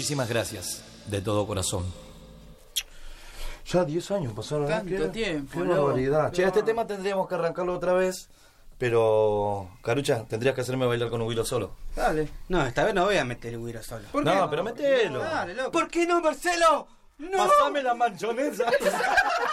muchísimas gracias, de todo corazón. Ya 10 años pasaron. Tanto tiempo. Qué barbaridad. Che, este tema tendríamos que arrancarlo otra vez. Pero, Carucha, tendrías que hacerme bailar con Huilo solo. Dale. No, esta vez no voy a meter el güiro solo. ¿Por qué? No, pero metelo. Dale, loco. ¿Por qué no, Marcelo? ¡No! Pásame la manchonesa.